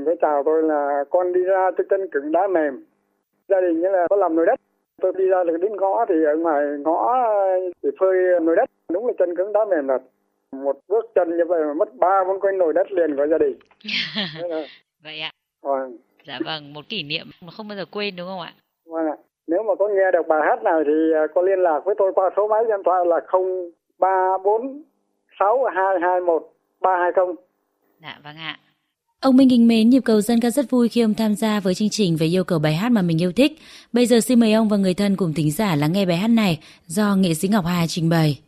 với chào tôi là con đi ra tôi chân cứng đá mềm. Gia đình như là có làm nồi đất. Tôi đi ra được đến ngõ thì ở ngoài ngõ để phơi nồi đất. Đúng là chân cứng đá mềm thật. Một bước chân như vậy mà mất 3-4 cái nồi đất liền của gia đình. Vậy ạ. Vâng. Dạ vâng, một kỷ niệm mà không bao giờ quên đúng không ạ? Vâng ạ. Nếu mà có nghe được bài hát này thì có liên lạc với tôi qua số máy điện thoại là 0346221320. Dạ vâng ạ. Ông Minh kính mến, nhịp cầu dân ca rất vui khi ông tham gia với chương trình về yêu cầu bài hát mà mình yêu thích. Bây giờ xin mời ông và người thân cùng thính giả lắng nghe bài hát này do nghệ sĩ Ngọc Hà trình bày.